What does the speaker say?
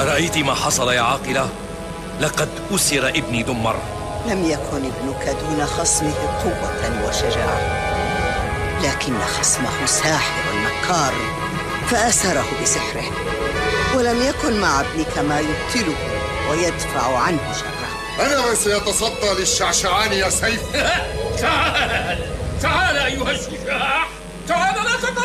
أرأيت ما حصل يا عاقلة؟ لقد أسر ابني دمر. لم يكن ابنك دون خصمه قوة وشجاعة، لكن خصمه ساحر مكار فأسره بسحره، ولم يكن مع ابنك ما يبطله ويدفع عنه شره. أنا من سيتصدى للشعشعان يا سيف. تعال أيها الشجاع، تعال لا تقف.